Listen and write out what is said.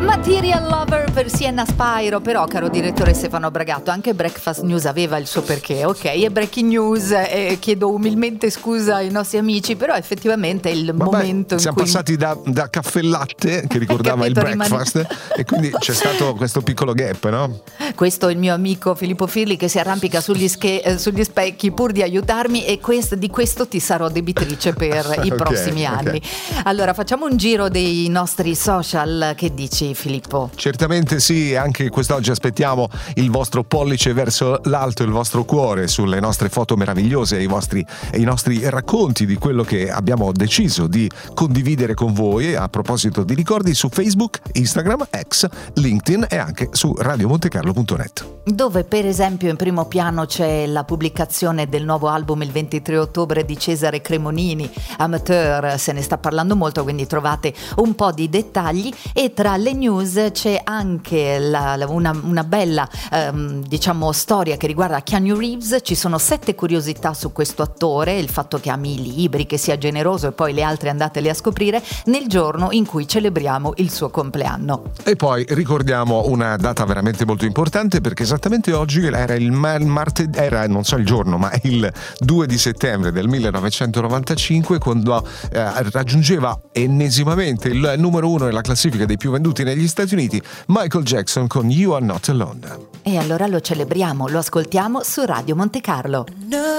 Material Lover per Sienna Spyro. Però, caro direttore Stefano Bragato, anche Breakfast News aveva il suo perché, ok? E Breaking News, chiedo umilmente scusa ai nostri amici, però effettivamente è il momento in siamo cui passati da caffè e latte che ricordava il breakfast e quindi c'è stato questo piccolo gap, no? Questo è il mio amico Filippo Firli che si arrampica sugli specchi pur di aiutarmi, e di questo ti sarò debitrice per i prossimi anni. Allora, facciamo un giro dei nostri social. Che dici, Filippo? Certamente sì, anche quest'oggi aspettiamo il vostro pollice verso l'alto, il vostro cuore sulle nostre foto meravigliose e i nostri racconti di quello che abbiamo deciso di condividere con voi. A proposito di ricordi, su Facebook, Instagram, X, LinkedIn e anche su radiomontecarlo.net, dove per esempio in primo piano c'è la pubblicazione del nuovo album il 23 ottobre di Cesare Cremonini, Amateur. Se ne sta parlando molto, quindi trovate un po' di dettagli. E tra le news c'è anche una bella storia che riguarda Keanu Reeves. Ci sono 7 curiosità su questo attore, il fatto che ami i libri, che sia generoso, e poi le altre andatele a scoprire nel giorno in cui celebriamo il suo compleanno. E poi ricordiamo una data veramente molto importante, perché esattamente oggi era il martedì, non so il giorno, ma il 2 di settembre del 1995, quando raggiungeva ennesimamente il numero 1 nella classifica dei più venduti negli Stati Uniti, Michael Jackson con You Are Not Alone. E allora lo celebriamo, lo ascoltiamo su Radio Monte Carlo.